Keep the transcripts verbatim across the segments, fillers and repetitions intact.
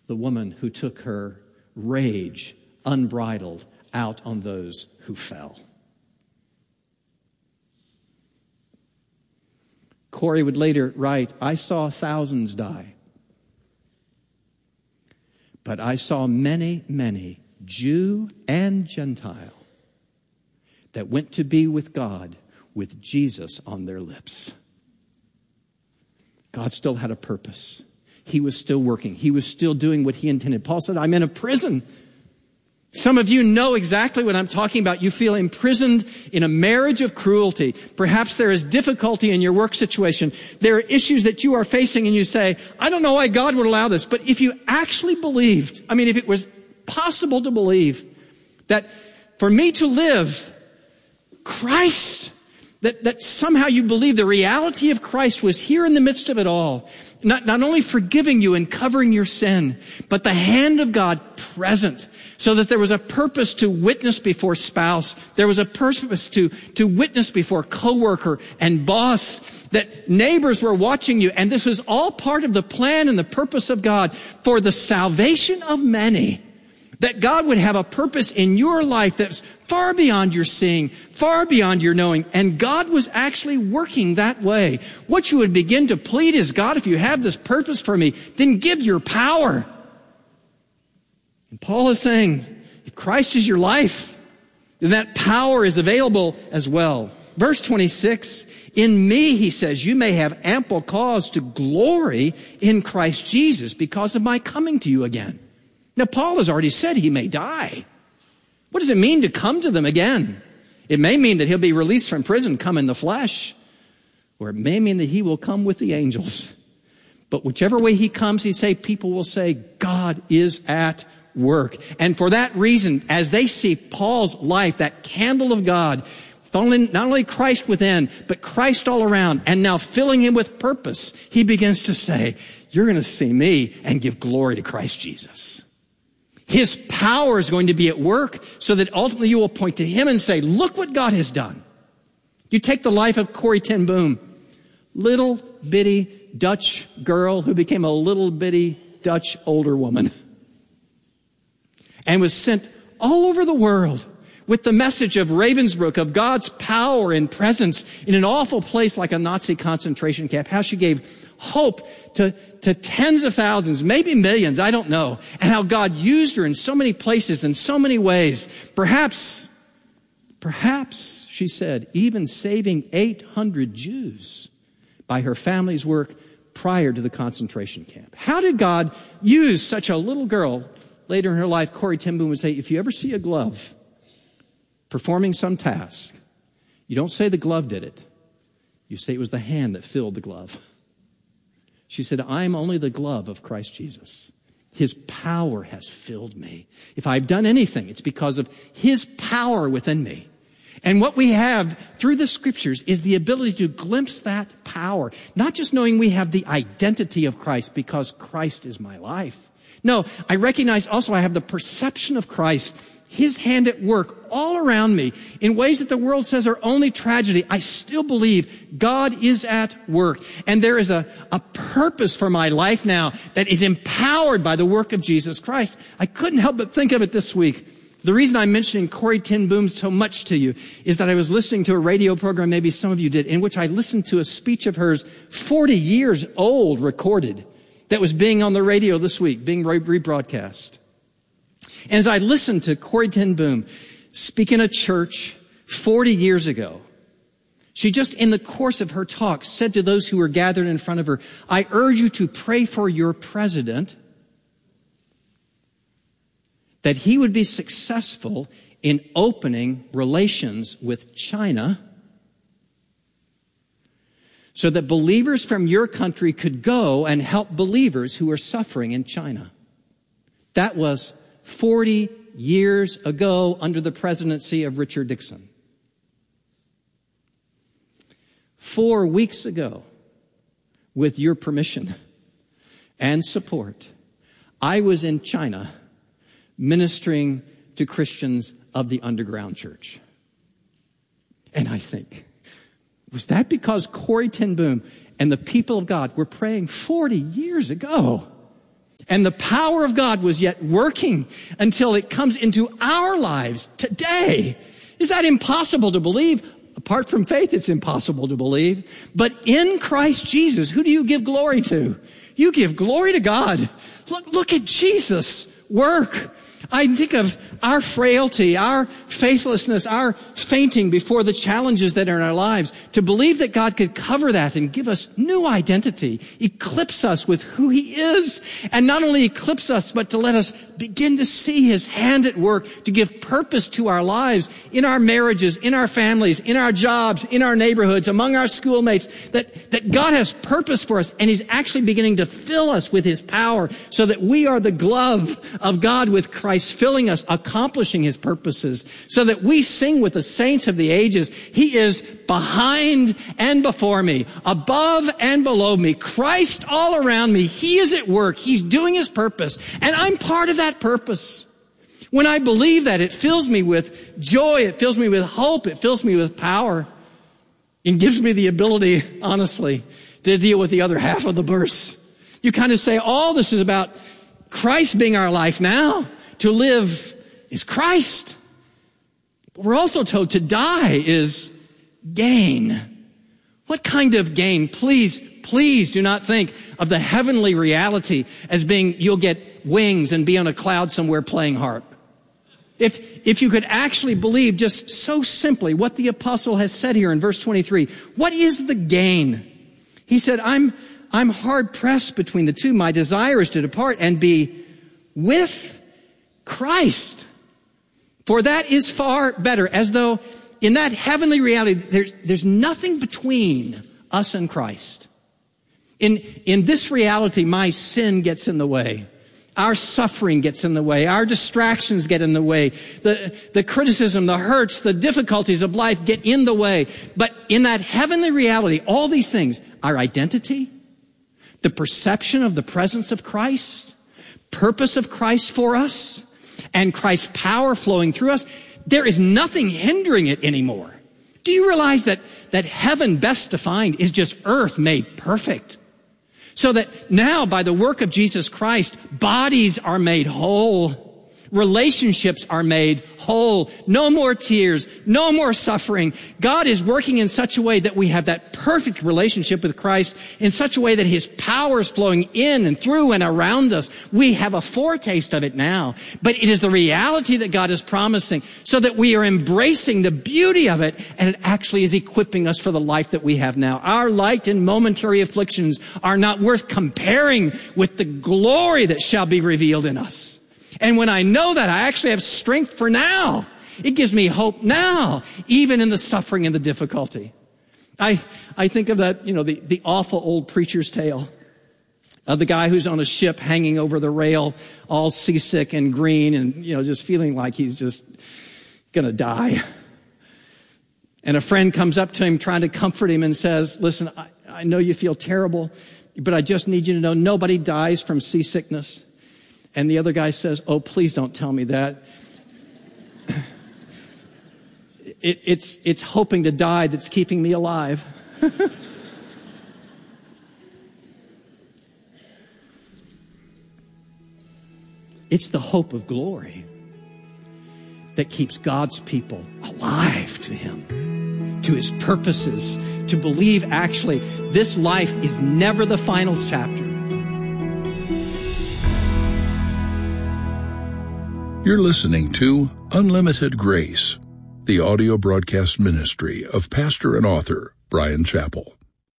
the woman who took her rage, unbridled, out on those who fell. Corrie would later write, I saw thousands die, but I saw many, many, Jew and Gentile, that went to be with God with Jesus on their lips. God still had a purpose. He was still working. He was still doing what he intended. Paul said, I'm in a prison. Some of you know exactly what I'm talking about. You feel imprisoned in a marriage of cruelty. Perhaps there is difficulty in your work situation. There are issues that you are facing and you say, I don't know why God would allow this. But if you actually believed, I mean, if it was possible to believe that for me to live, Christ, that, that somehow you believe the reality of Christ was here in the midst of it all. Not, not only forgiving you and covering your sin, but the hand of God present, so that there was a purpose to witness before spouse. There was a purpose to, to witness before coworker and boss, that neighbors were watching you. And this was all part of the plan and the purpose of God for the salvation of many. That God would have a purpose in your life that's far beyond your seeing, far beyond your knowing. And God was actually working that way. What you would begin to plead is, God, if you have this purpose for me, then give your power. And Paul is saying, if Christ is your life, then that power is available as well. Verse twenty-six, in me, he says, you may have ample cause to glory in Christ Jesus because of my coming to you again. Now, Paul has already said he may die. What does it mean to come to them again? It may mean that he'll be released from prison, come in the flesh, or it may mean that he will come with the angels. But whichever way he comes, he say, people will say, God is at work. And for that reason, as they see Paul's life, that candle of God, not only Christ within, but Christ all around, and now filling him with purpose, he begins to say, you're going to see me and give glory to Christ Jesus. His power is going to be at work so that ultimately you will point to him and say, look what God has done. You take the life of Corrie ten Boom, little bitty Dutch girl who became a little bitty Dutch older woman and was sent all over the world with the message of Ravensbrück, of God's power and presence in an awful place like a Nazi concentration camp, how she gave hope to, to tens of thousands, maybe millions, I don't know, and how God used her in so many places, in so many ways. Perhaps, perhaps, she said, even saving eight hundred Jews by her family's work prior to the concentration camp. How did God use such a little girl? Later in her life, Corrie ten Boom would say, if you ever see a glove performing some task, you don't say the glove did it. You say it was the hand that filled the glove. She said, I am only the glove of Christ Jesus. His power has filled me. If I've done anything, it's because of his power within me. And what we have through the scriptures is the ability to glimpse that power. Not just knowing we have the identity of Christ because Christ is my life. No, I recognize also I have the perception of Christ, his hand at work all around me in ways that the world says are only tragedy. I still believe God is at work. And there is a, a purpose for my life now that is empowered by the work of Jesus Christ. I couldn't help but think of it this week. The reason I'm mentioning Corrie ten Boom so much to you is that I was listening to a radio program, maybe some of you did, in which I listened to a speech of hers, forty years old, recorded, that was being on the radio this week, being rebroadcast. And as I listened to Corrie ten Boom speak in a church forty years ago, she just in the course of her talk said to those who were gathered in front of her, I urge you to pray for your president that he would be successful in opening relations with China so that believers from your country could go and help believers who are suffering in China. That was forty years ago under the presidency of Richard Nixon. Four weeks ago, with your permission and support, I was in China ministering to Christians of the underground church. And I think, was that because Corrie ten Boom and the people of God were praying forty years ago? And the power of God was yet working until it comes into our lives today. Is that impossible to believe? Apart from faith, it's impossible to believe. But in Christ Jesus, who do you give glory to? You give glory to God. Look, look at Jesus' work. I think of our frailty, our faithlessness, our fainting before the challenges that are in our lives. To believe that God could cover that and give us new identity, eclipse us with who he is, and not only eclipse us, but to let us begin to see his hand at work to give purpose to our lives, in our marriages, in our families, in our jobs, in our neighborhoods, among our schoolmates, that, that God has purpose for us, and he's actually beginning to fill us with his power so that we are the glove of God with Christ, filling us, accomplishing his purposes, so that we sing with the saints of the ages. He is behind and before me, above and below me, Christ all around me. He is at work. He's doing his purpose, and I'm part of that purpose. When I believe that, it fills me with joy. It fills me with hope. It fills me with power. It gives me the ability, honestly, to deal with the other half of the verse. You kind of say, all this is about Christ being our life now. To live is Christ. But we're also told to die is gain. What kind of gain? Please, please do not think of the heavenly reality as being you'll get wings and be on a cloud somewhere playing harp. If, if you could actually believe just so simply what the apostle has said here in verse twenty-three, what is the gain? He said, I'm, I'm hard pressed between the two. My desire is to depart and be with Christ, for that is far better. As though in that heavenly reality, there's, there's nothing between us and Christ. In, in this reality, my sin gets in the way. Our suffering gets in the way. Our distractions get in the way. The, the criticism, the hurts, the difficulties of life get in the way. But in that heavenly reality, all these things, our identity, the perception of the presence of Christ, purpose of Christ for us, and Christ's power flowing through us, there is nothing hindering it anymore. Do you realize that, that heaven, best defined, is just earth made perfect? So that now, by the work of Jesus Christ, bodies are made whole. Relationships are made whole. No more tears. No more suffering. God is working in such a way that we have that perfect relationship with Christ, in such a way that his power is flowing in and through and around us. We have a foretaste of it now, but it is the reality that God is promising, so that we are embracing the beauty of it, and it actually is equipping us for the life that we have now. Our light and momentary afflictions are not worth comparing with the glory that shall be revealed in us. And when I know that, I actually have strength for now. It gives me hope now, even in the suffering and the difficulty. I, I think of that, you know, the, the awful old preacher's tale of the guy who's on a ship hanging over the rail, all seasick and green and, you know, just feeling like he's just gonna die. And a friend comes up to him trying to comfort him and says, listen, I, I know you feel terrible, but I just need you to know nobody dies from seasickness. And the other guy says, oh, please don't tell me that. it, it's, it's hoping to die that's keeping me alive. It's the hope of glory that keeps God's people alive to him, to his purposes, to believe actually this life is never the final chapter. You're listening to Unlimited Grace, the audio broadcast ministry of pastor and author Bryan Chapell.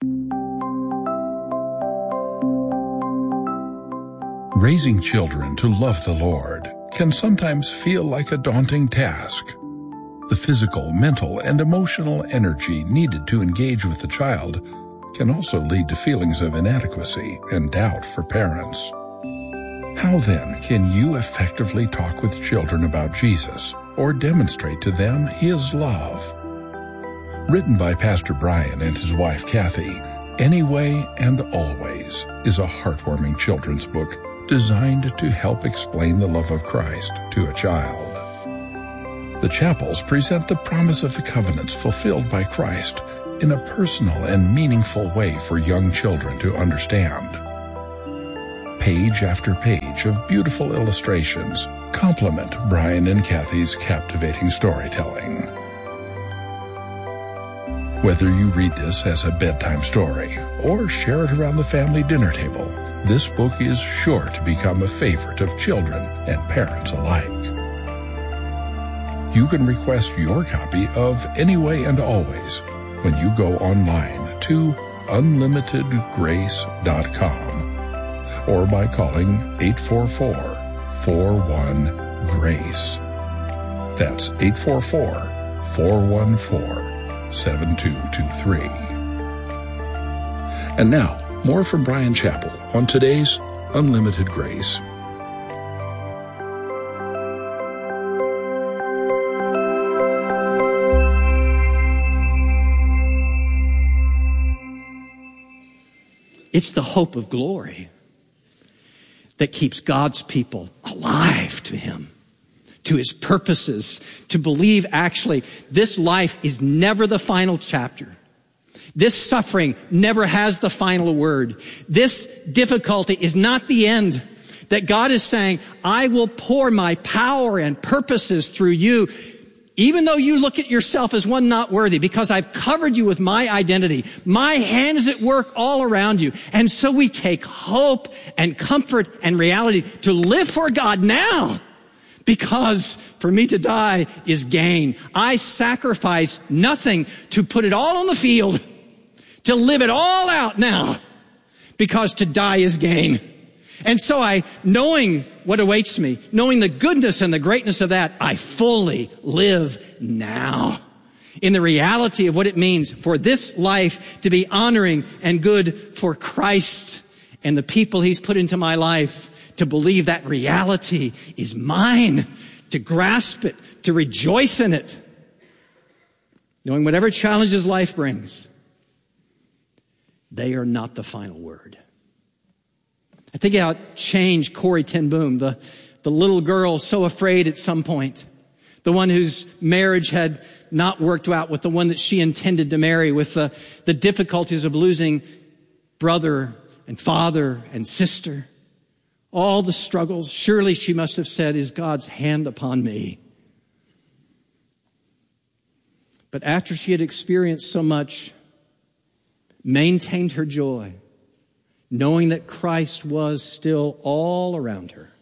Raising children to love the Lord can sometimes feel like a daunting task. The physical, mental, and emotional energy needed to engage with the child can also lead to feelings of inadequacy and doubt for parents. How then can you effectively talk with children about Jesus or demonstrate to them his love? Written by Pastor Bryan and his wife Kathy, Anyway and Always is a heartwarming children's book designed to help explain the love of Christ to a child. The Chapells present the promise of the covenants fulfilled by Christ in a personal and meaningful way for young children to understand. Page after page of beautiful illustrations complement Brian and Kathy's captivating storytelling. Whether you read this as a bedtime story or share it around the family dinner table, this book is sure to become a favorite of children and parents alike. You can request your copy of Anyway and Always when you go online to unlimited grace dot com or by calling eight four four, four one, GRACE. That's eight four four, four one four, seven two two three. And now, more from Bryan Chapell on today's Unlimited Grace. It's the hope of glory that keeps God's people alive to Him, to His purposes, to believe actually this life is never the final chapter. This suffering never has the final word. This difficulty is not the end. That God is saying, I will pour my power and purposes through you, even though you look at yourself as one not worthy, because I've covered you with my identity. My hand is at work all around you. And so we take hope and comfort and reality to live for God now. Because for me to die is gain. I sacrifice nothing to put it all on the field, to live it all out now, because to die is gain. And so I, knowing what awaits me, knowing the goodness and the greatness of that, I fully live now in the reality of what it means for this life to be honoring and good for Christ and the people He's put into my life, to believe that reality is mine, to grasp it, to rejoice in it, knowing whatever challenges life brings, they are not the final word. I think how it changed Corrie ten Boom, the, the little girl so afraid at some point, the one whose marriage had not worked out with the one that she intended to marry, with the, the difficulties of losing brother and father and sister, all the struggles. Surely she must have said, is God's hand upon me? But after she had experienced so much, maintained her joy, knowing that Christ was still all around her.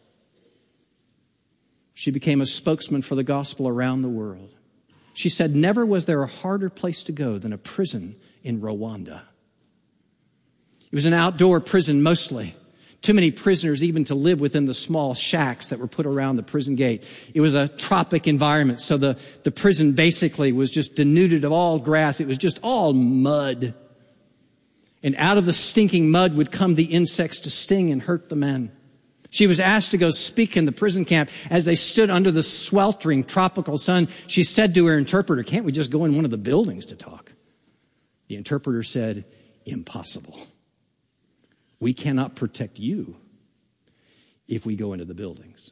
She became a spokesman for the gospel around the world. She said, never was there a harder place to go than a prison in Rwanda. It was an outdoor prison mostly. Too many prisoners even to live within the small shacks that were put around the prison gate. It was a tropic environment, so the, the prison basically was just denuded of all grass. It was just all mud. And out of the stinking mud would come the insects to sting and hurt the men. She was asked to go speak in the prison camp. As they stood under the sweltering tropical sun, she said to her interpreter, can't we just go in one of the buildings to talk? The interpreter said, impossible. We cannot protect you if we go into the buildings.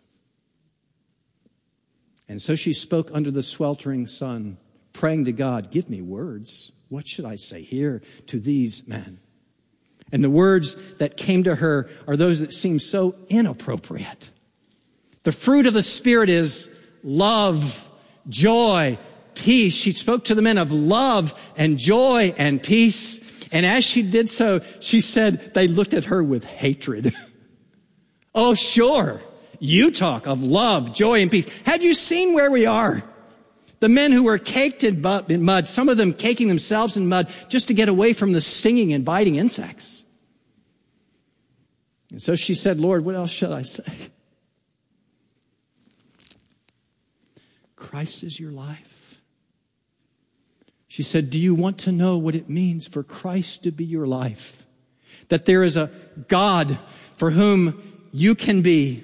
And so she spoke under the sweltering sun, praying to God, give me words. What should I say here to these men? And the words that came to her are those that seem so inappropriate. The fruit of the Spirit is love, joy, peace. She spoke to the men of love and joy and peace. And as she did so, she said they looked at her with hatred. Oh, sure. You talk of love, joy, and peace. Have you seen where we are? The men who were caked in mud, some of them caking themselves in mud just to get away from the stinging and biting insects. And so she said, Lord, what else should I say? Christ is your life. She said, do you want to know what it means for Christ to be your life? That there is a God for whom you can be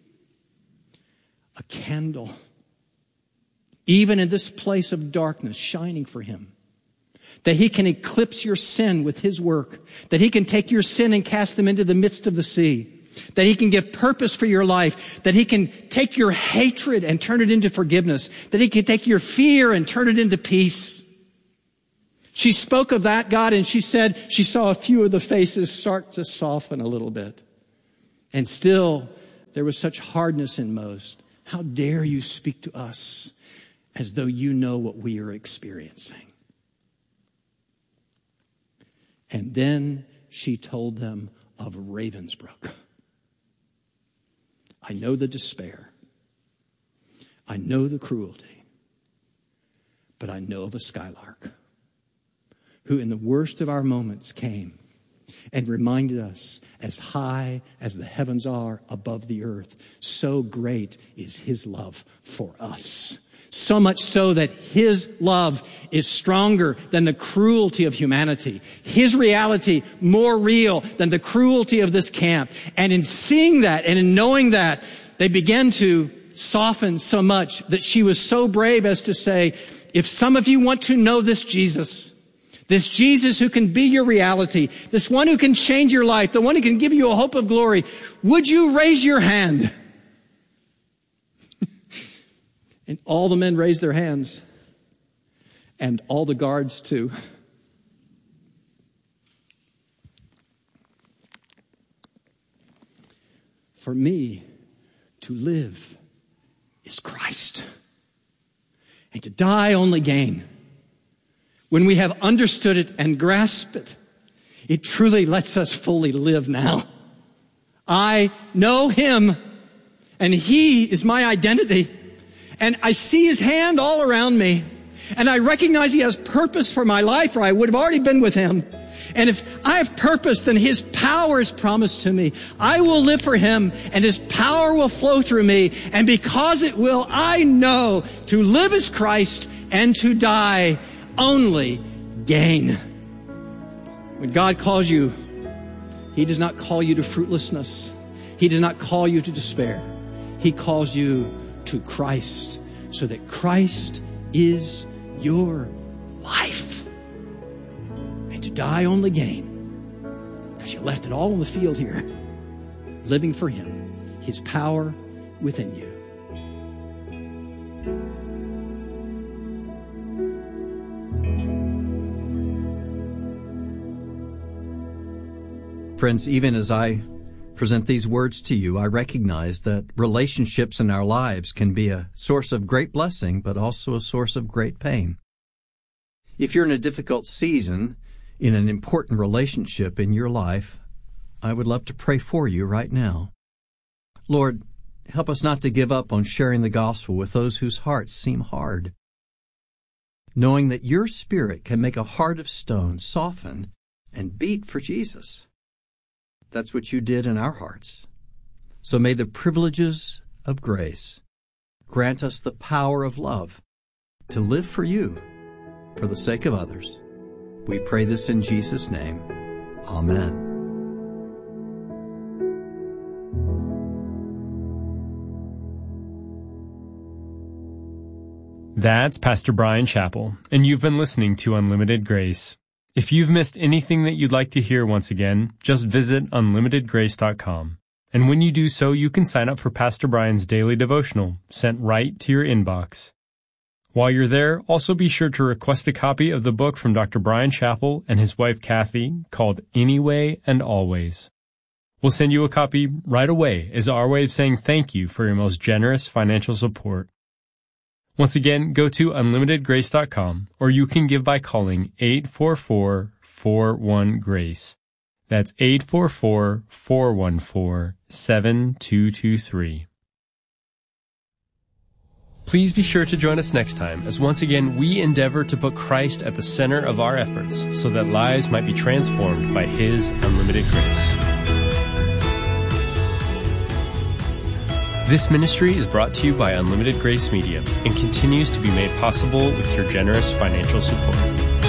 a candle, even in this place of darkness, shining for Him. That He can eclipse your sin with His work. That He can take your sin and cast them into the midst of the sea. That He can give purpose for your life. That He can take your hatred and turn it into forgiveness. That He can take your fear and turn it into peace. She spoke of that God, and she said she saw a few of the faces start to soften a little bit. And still, there was such hardness in most. How dare you speak to us as though you know what we are experiencing? And then she told them of Ravensbrook. I know the despair. I know the cruelty. But I know of a skylark who in the worst of our moments came and reminded us, as high as the heavens are above the earth, so great is his love for us. So much so that his love is stronger than the cruelty of humanity. His reality more real than the cruelty of this camp. And in seeing that and in knowing that, they began to soften so much that she was so brave as to say, if some of you want to know this Jesus, this Jesus who can be your reality, this one who can change your life, the one who can give you a hope of glory, would you raise your hand? And all the men raised their hands, and all the guards too. For me, to live is Christ, and to die only gain. When we have understood it and grasped it, it truly lets us fully live now. I know him, and he is my identity. And I see his hand all around me. And I recognize he has purpose for my life, or I would have already been with him. And if I have purpose, then his power is promised to me. I will live for him, and his power will flow through me. And because it will, I know to live as Christ and to die only gain. When God calls you, he does not call you to fruitlessness. He does not call you to despair. He calls you to Christ, so that Christ is your life. And to die only gain, because you left it all on the field here, living for him, his power within you. Friends, even as I present these words to you, I recognize that relationships in our lives can be a source of great blessing, but also a source of great pain. If you're in a difficult season in an important relationship in your life, I would love to pray for you right now. Lord, help us not to give up on sharing the gospel with those whose hearts seem hard, knowing that your Spirit can make a heart of stone soften and beat for Jesus. That's what you did in our hearts. So may the privileges of grace grant us the power of love to live for you, for the sake of others. We pray this in Jesus' name. Amen. That's Pastor Bryan Chapell, and you've been listening to Unlimited Grace. If you've missed anything that you'd like to hear once again, just visit unlimited grace dot com. And when you do so, you can sign up for Pastor Bryan's daily devotional, sent right to your inbox. While you're there, also be sure to request a copy of the book from Doctor Bryan Chapell and his wife Kathy called Anyway and Always. We'll send you a copy right away as our way of saying thank you for your most generous financial support. Once again, go to unlimited grace dot com, or you can give by calling eight four four, four one, GRACE. That's eight four four, four one four, seven two two three. Please be sure to join us next time, as once again we endeavor to put Christ at the center of our efforts so that lives might be transformed by His unlimited grace. This ministry is brought to you by Unlimited Grace Media and continues to be made possible with your generous financial support.